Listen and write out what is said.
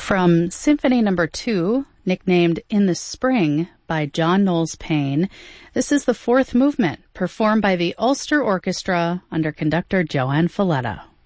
From Symphony Number 2, nicknamed In the Spring by John Knowles Payne, this is the fourth movement, performed by the Ulster Orchestra under conductor Joanne Falletta.